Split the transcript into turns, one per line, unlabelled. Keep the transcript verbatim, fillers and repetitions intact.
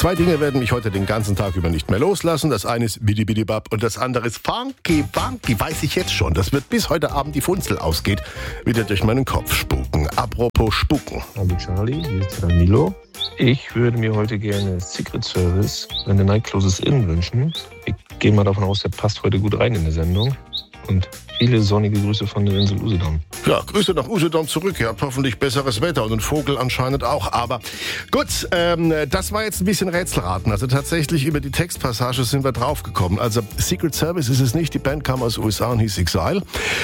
Zwei Dinge werden mich heute den ganzen Tag über nicht mehr loslassen. Das eine ist Bidi Bidi Bab und das andere ist Funky Funky. Weiß ich jetzt schon. Das wird bis heute Abend die Funzel ausgeht, wieder durch meinen Kopf spuken. Apropos spuken.
Hallo Charlie, hier ist Danilo. Ich würde mir heute gerne Secret Service When the Night Closes In wünschen. Ich gehe mal davon aus, der passt heute gut rein in die Sendung. Und viele sonnige Grüße von der Insel Usedom.
Ja, Grüße nach Usedom zurück. Ihr habt hoffentlich besseres Wetter und einen Vogel anscheinend auch. Aber gut, ähm, das war jetzt ein bisschen Rätselraten. Also tatsächlich über die Textpassage sind wir draufgekommen. Also Secret Service ist es nicht. Die Band kam aus den U S A und hieß Exile.